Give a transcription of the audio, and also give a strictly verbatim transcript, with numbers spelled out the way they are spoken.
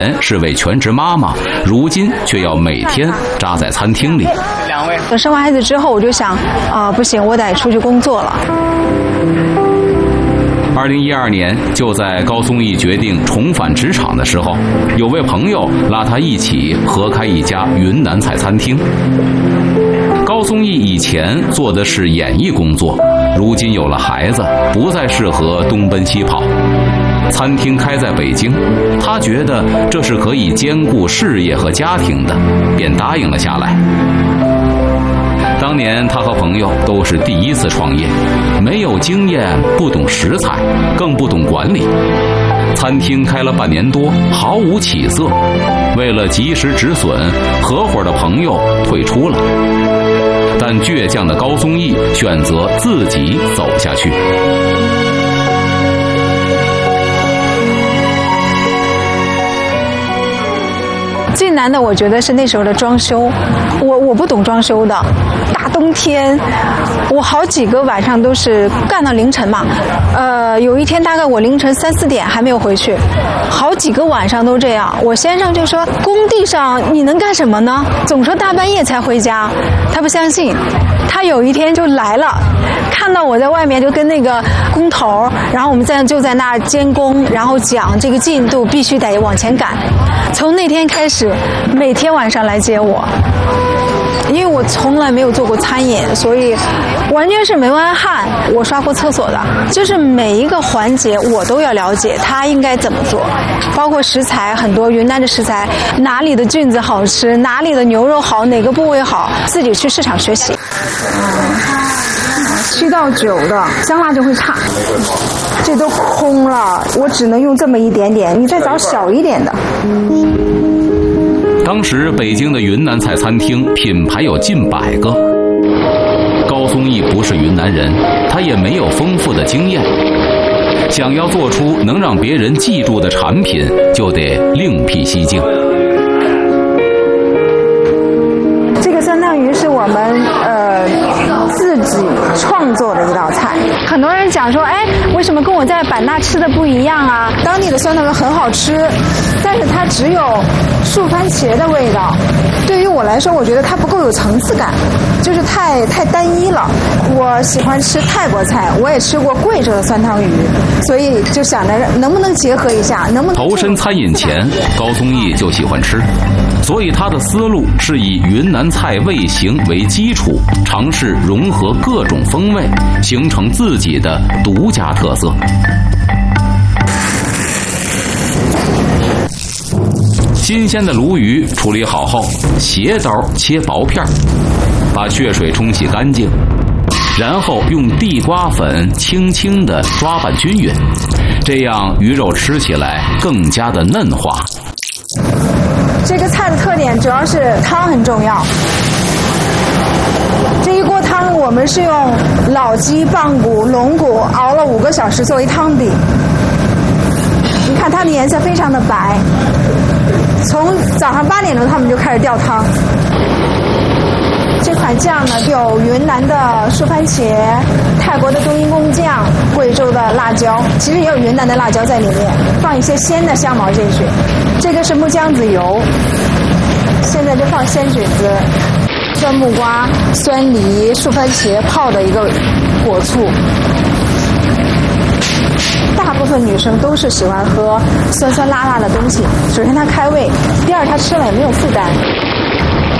是位全职妈妈，如今却要每天扎在餐厅里。 两位， 我生完孩子之后，我就想啊、呃，不行，我得出去工作了。 二零一二年，就在高松义决定重返职场的时候，有位朋友拉他一起合开一家云南菜餐厅。高松义以前做的是演艺工作，如今有了孩子，不再适合东奔西跑。餐厅开在北京，他觉得这是可以兼顾事业和家庭的，便答应了下来。当年他和朋友都是第一次创业，没有经验，不懂食材，更不懂管理。餐厅开了半年多，毫无起色。为了及时止损，合伙的朋友退出了。但倔强的高松义选择自己走下去。 最难的，我觉得是那时候的装修，我我不懂装修的，大冬天，我好几个晚上都是干到凌晨嘛，呃，有一天大概我凌晨三四点还没有回去，好几个晚上都这样。我先生就说：“工地上你能干什么呢？总说大半夜才回家。”他不相信，他有一天就来了，看到我在外面就跟那个工头，然后我们在就在那儿监工，然后讲这个进度必须得往前赶。从那天开始，每天晚上来接我，因为我从来没有做过餐饮，所以完全是门外汉。我刷过厕所的，就是每一个环节我都要了解他应该怎么做，包括食材，很多云南的食材，哪里的菌子好吃，哪里的牛肉好，哪个部位好，自己去市场学习。七到九的香辣就会差，这都空了，我只能用这么一点点，你再找小一点的。 当时北京的云南菜餐厅品牌有近百个，高松义不是云南人，他也没有丰富的经验，想要做出能让别人记住的产品，就得另辟蹊径。 这个相当于是我们呃自己创作的一道菜。很多人讲说，哎，为什么跟我在版纳吃的不一样啊？当地的酸汤鱼很好吃，但是它只有树番茄的味道。对于我来说，我觉得它不够有层次感，就是太太单一了。我喜欢吃泰国菜，我也吃过贵州的酸汤鱼，所以就想着能不能结合一下，能不能投身餐饮前，高松义就喜欢吃，所以他的思路是以云南菜味型为基础，尝试融合各种风味，形成自己的独家特色。新鲜的鲈鱼处理好后，斜刀切薄片，把血水冲洗干净，然后用地瓜粉轻轻地抓拌均匀，这样鱼肉吃起来更加的嫩滑。 这个菜的特点主要是汤很重要。这一锅汤我们是用老鸡、棒骨、龙骨熬了五个小时作为汤底。你看它的颜色非常的白，从早上八点钟他们就开始吊汤。这款酱呢，有云南的树番茄、泰国的冬阴功酱、贵州的辣椒，其实也有云南的辣椒在里面，放一些鲜的香茅进去。这个是木姜子油，现在就放鲜菌子、酸木瓜、酸梨、树番茄泡的一个果醋。大部分女生都是喜欢喝酸酸辣辣的东西，首先它开胃，第二它吃了也没有负担。